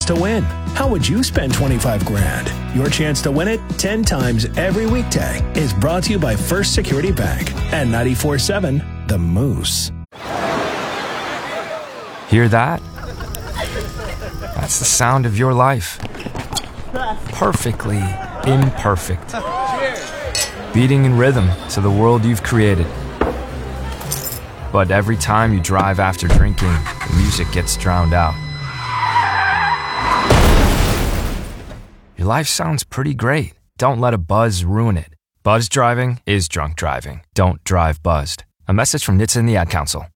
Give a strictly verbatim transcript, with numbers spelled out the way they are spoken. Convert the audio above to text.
to win. How would you spend twenty-five grand? Your chance to win it ten times every weekday is brought to you by First Security Bank and ninety-four point seven The Moose. Hear that? That's the sound of your life. Perfectly imperfect. Beating in rhythm to the world you've created. But every time you drive after drinking, the music gets drowned out. Your life sounds pretty great. Don't let a buzz ruin it. Buzz driving is drunk driving. Don't drive buzzed. A message from N H T S A and the Ad Council.